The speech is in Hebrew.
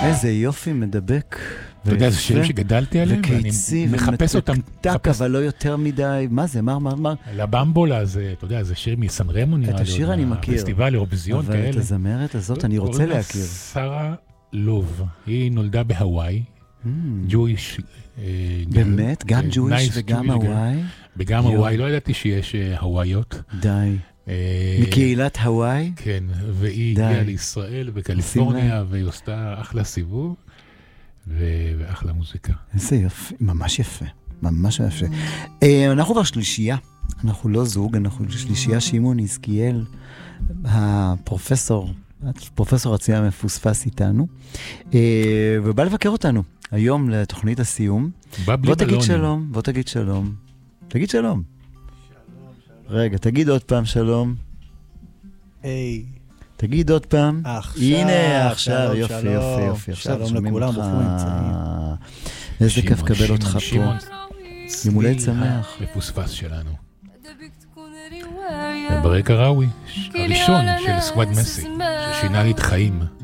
איזה יופי מדבק. אתה יודע, זה שירים שגדלתי עליהם, ואני מחפש אותם. וקייצי, אבל לא יותר מדי. מה זה? מה? לבמבולה, אתה יודע, זה שיר מסן רמו, נראה לי. את השיר אני מכיר. פסטיבל אירוויזיון כאלה. אבל את הזמרת הזאת אני רוצה להכיר. שרה לוב, היא נולדה בהוואי, ג'ויש. באמת? גם ג'ויש וגם הוואי? וגם הוואי, לא ידעתי שיש הוואיות. די. מקהילת הוואי? כן, והיא הגיעה לישראל בקליפורניה, והיא עושה אחלה סיבוב, ואחלה מוזיקה. איזה יפה, ממש יפה, ממש יפה. אנחנו כבר שלישייה, אנחנו לא זוג, אנחנו שלישייה. שמעון יזקיאל, הפרופסור הצי המפוספס איתנו, ובא לבקר אותנו היום לתוכנית הסיום. בוא תגיד שלום, תגיד שלום. רגע, תגיד עוד פעם שלום. היי. תגיד עוד פעם. הנה, עכשיו, יופי. שלום לכולם, ברוכים נמצאים. איזה כיף קבל אותך פה. יום הולדת שמח. לפוספס שלנו. ברקע ראוי, הראשון של סקוואד מסי, ששינה לי את חיים.